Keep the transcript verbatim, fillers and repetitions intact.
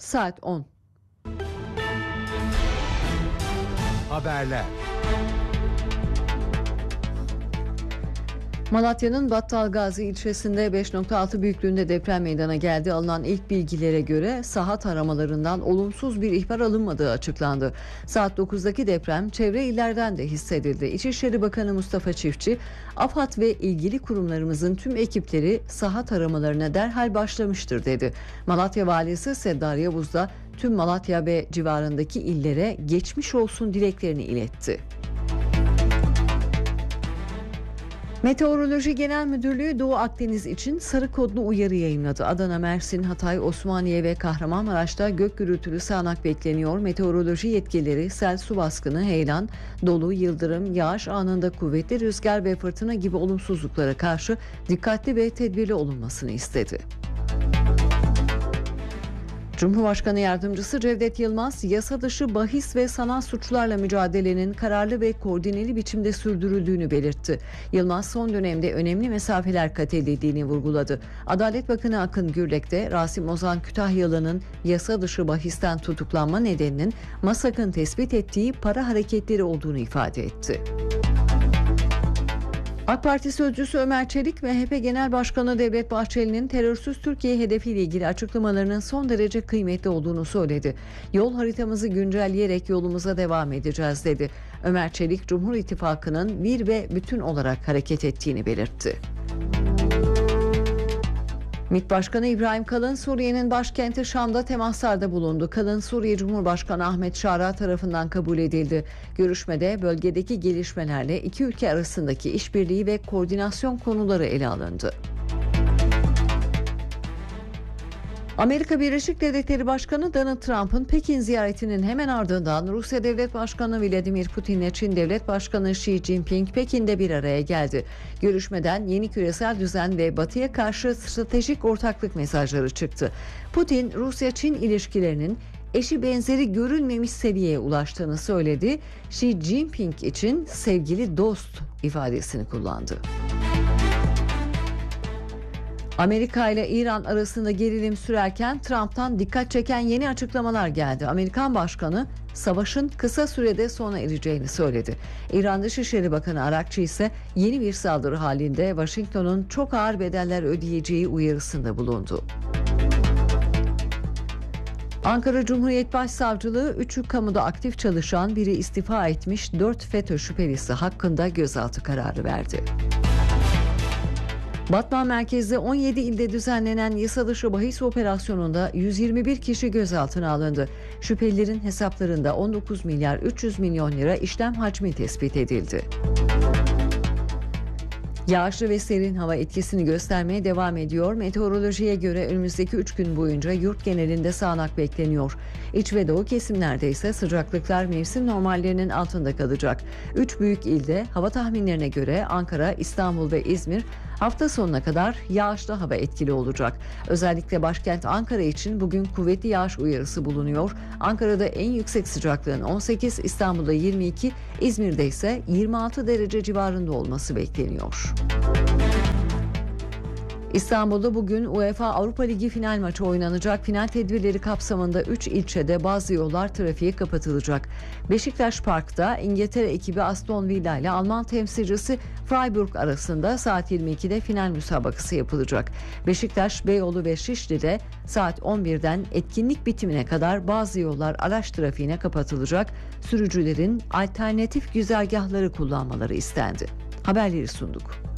saat on. Haberler. Malatya'nın Battalgazi ilçesinde beş nokta altı büyüklüğünde deprem meydana geldi. Alınan ilk bilgilere göre saha taramalarından olumsuz bir ihbar alınmadığı açıklandı. Saat dokuzdaki deprem çevre illerden de hissedildi. İçişleri Bakanı Mustafa Çiftçi, AFAD ve ilgili kurumlarımızın tüm ekipleri saha taramalarına derhal başlamıştır dedi. Malatya Valisi Seddar Yavuz da tüm Malatya ve civarındaki illere geçmiş olsun dileklerini iletti. Meteoroloji Genel Müdürlüğü Doğu Akdeniz için sarı kodlu uyarı yayınladı. Adana, Mersin, Hatay, Osmaniye ve Kahramanmaraş'ta gök gürültülü sağanak bekleniyor. Meteoroloji yetkilileri sel, su baskını, heyelan, dolu, yıldırım, yağış, anında kuvvetli rüzgar ve fırtına gibi olumsuzluklara karşı dikkatli ve tedbirli olunmasını istedi. Cumhurbaşkanı Yardımcısı Cevdet Yılmaz, yasa dışı bahis ve sanal suçlarla mücadelenin kararlı ve koordineli biçimde sürdürüldüğünü belirtti. Yılmaz son dönemde önemli mesafeler kat edildiğini vurguladı. Adalet Bakanı Akın Gürlek de Rasim Ozan Kütahyalı'nın yasa dışı bahisten tutuklanma nedeninin MASAK'ın tespit ettiği para hareketleri olduğunu ifade etti. AK Parti sözcüsü Ömer Çelik, M H P Genel Başkanı Devlet Bahçeli'nin terörsüz Türkiye hedefiyle ilgili açıklamalarının son derece kıymetli olduğunu söyledi. Yol haritamızı güncelleyerek yolumuza devam edeceğiz dedi. Ömer Çelik, Cumhur İttifakı'nın bir ve bütün olarak hareket ettiğini belirtti. MİT Başkanı İbrahim Kalın, Suriye'nin başkenti Şam'da temaslarda bulundu. Kalın, Suriye Cumhurbaşkanı Ahmet Şara tarafından kabul edildi. Görüşmede bölgedeki gelişmelerle iki ülke arasındaki işbirliği ve koordinasyon konuları ele alındı. Amerika Birleşik Devletleri Başkanı Donald Trump'ın Pekin ziyaretinin hemen ardından Rusya Devlet Başkanı Vladimir Putin ile Çin Devlet Başkanı Xi Jinping Pekin'de bir araya geldi. Görüşmeden yeni küresel düzen ve Batı'ya karşı stratejik ortaklık mesajları çıktı. Putin, Rusya-Çin ilişkilerinin eşi benzeri görülmemiş seviyeye ulaştığını söyledi. Xi Jinping için sevgili dost ifadesini kullandı. Amerika ile İran arasında gerilim sürerken Trump'tan dikkat çeken yeni açıklamalar geldi. Amerikan Başkanı savaşın kısa sürede sona ereceğini söyledi. İran Dışişleri Bakanı Arakçı ise yeni bir saldırı halinde Washington'un çok ağır bedeller ödeyeceği uyarısında bulundu. Ankara Cumhuriyet Başsavcılığı üçü kamuda aktif çalışan, biri istifa etmiş dört FETÖ şüphelisi hakkında gözaltı kararı verdi. Batman merkezde on yedi ilde düzenlenen yasa dışı bahis operasyonunda yüz yirmi bir kişi gözaltına alındı. Şüphelilerin hesaplarında on dokuz milyar üç yüz milyon lira işlem hacmi tespit edildi. Yağışlı ve serin hava etkisini göstermeye devam ediyor. Meteorolojiye göre önümüzdeki üç gün boyunca yurt genelinde sağanak bekleniyor. İç ve doğu kesimlerde ise sıcaklıklar mevsim normallerinin altında kalacak. Üç büyük ilde hava tahminlerine göre Ankara, İstanbul ve İzmir hafta sonuna kadar yağışlı hava etkili olacak. Özellikle başkent Ankara için bugün kuvvetli yağış uyarısı bulunuyor. Ankara'da en yüksek sıcaklığın on sekiz, İstanbul'da yirmi iki, İzmir'de ise yirmi altı derece civarında olması bekleniyor. İstanbul'da bugün UEFA Avrupa Ligi final maçı oynanacak. Final tedbirleri kapsamında üç ilçede bazı yollar trafiğe kapatılacak. Beşiktaş Park'ta İngiltere ekibi Aston Villa ile Alman temsilcisi Freiburg arasında saat yirmi ikide final müsabakası yapılacak. Beşiktaş, Beyoğlu ve Şişli'de saat on birden etkinlik bitimine kadar bazı yollar araç trafiğine kapatılacak. Sürücülerin alternatif güzergahları kullanmaları istendi. Haberleri sunduk.